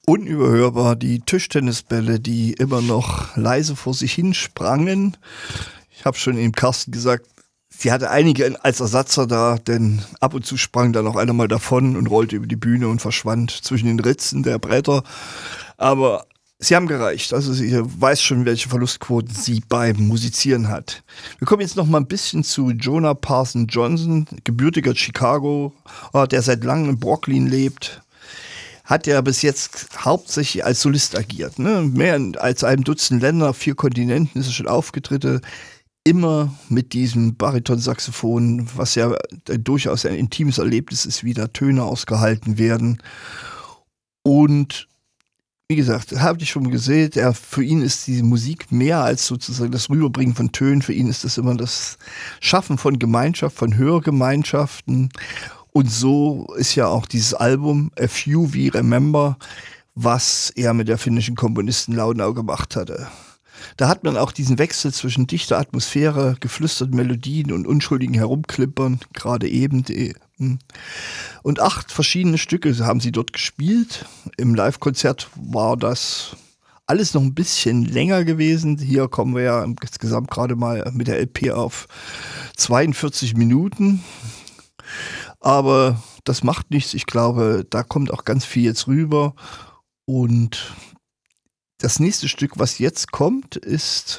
Unüberhörbar die Tischtennisbälle, die immer noch leise vor sich hin sprangen. Ich habe schon dem Carsten gesagt, sie hatte einige als Ersatzer da, denn ab und zu sprang da noch einer mal davon und rollte über die Bühne und verschwand zwischen den Ritzen der Bretter. Aber sie haben gereicht. Also sie weiß schon, welche Verlustquoten sie beim Musizieren hat. Wir kommen jetzt noch mal ein bisschen zu Jonah Parson Johnson, gebürtiger Chicago, der seit langem in Brooklyn lebt. Hat ja bis jetzt hauptsächlich als Solist agiert. Ne? Mehr als einem Dutzend Länder, 4 Kontinenten ist er schon aufgetreten. Immer mit diesem Baritonsaxophon, was ja durchaus ein intimes Erlebnis ist, wie da Töne ausgehalten werden. Und wie gesagt, habe ich schon gesehen, für ihn ist die Musik mehr als sozusagen das Rüberbringen von Tönen. Für ihn ist das immer das Schaffen von Gemeinschaft, von Hörgemeinschaften. Und so ist ja auch dieses Album A Few We Remember, was er mit der finnischen Komponistin Launau gemacht hatte. Da hat man auch diesen Wechsel zwischen dichter Atmosphäre, geflüsterten Melodien und unschuldigen Herumklippern, gerade eben. Und 8 verschiedene Stücke haben sie dort gespielt. Im Live-Konzert war das alles noch ein bisschen länger gewesen. Hier kommen wir ja insgesamt gerade mal mit der LP auf 42 Minuten. Aber das macht nichts. Ich glaube, da kommt auch ganz viel jetzt rüber. Und das nächste Stück, was jetzt kommt, ist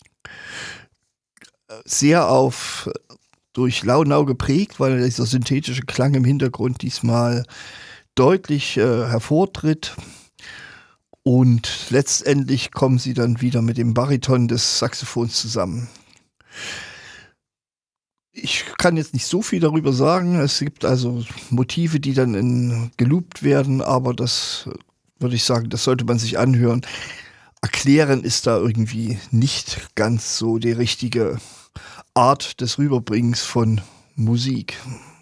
sehr durch Launau geprägt, weil dieser synthetische Klang im Hintergrund diesmal deutlich hervortritt. Und letztendlich kommen sie dann wieder mit dem Bariton des Saxophons zusammen. Ich kann jetzt nicht so viel darüber sagen. Es gibt also Motive, die dann geloopt werden, aber das würde ich sagen, das sollte man sich anhören. Erklären ist da irgendwie nicht ganz so die richtige Art des Rüberbringens von Musik.